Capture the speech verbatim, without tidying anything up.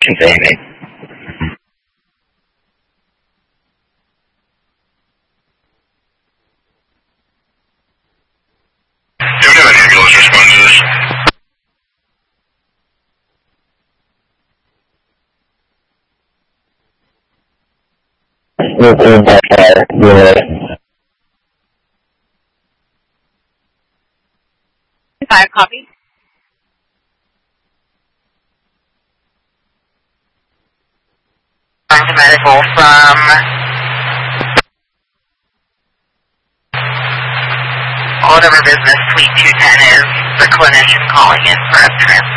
Amy. Do you have any ambulance responses? Received by fire. Unit. Five copy. Going to medical from whatever business suite two ten is, the clinician calling in for a transfer.